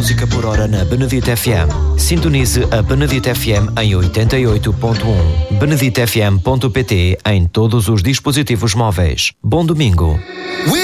música por hora na Benedito FM. Sintonize a Benedito FM em 88.1. beneditofm.pt em todos os dispositivos móveis. Bom domingo.